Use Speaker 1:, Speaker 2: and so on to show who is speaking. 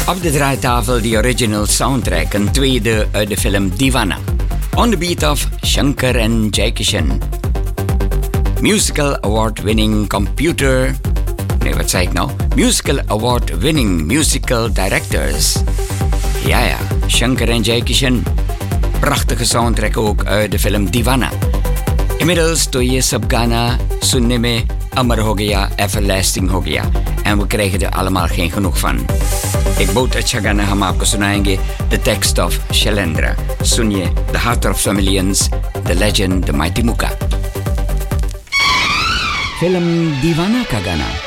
Speaker 1: Op de draaitafel de original soundtrack, een tweede uit de film Deewana. On the beat of Shankar and Jai Kishan. Musical award-winning computer... Nee, wat zei ik nou? Musical award-winning musical directors. Ja, Shankar en Jai Kishan. Prachtige soundtrack ook uit de film Deewana. Inmiddels to ye sab gana sunne mein amar ho gaya, everlasting ho gaya. En we krijgen er allemaal geen genoeg van. Ik bood अच्छा गाना हम आपको सुनाएंगे The Text of Shailendra. सुनिए The Heart of Familians, The Legend, The Mighty Muka. Film दीवाना का गाना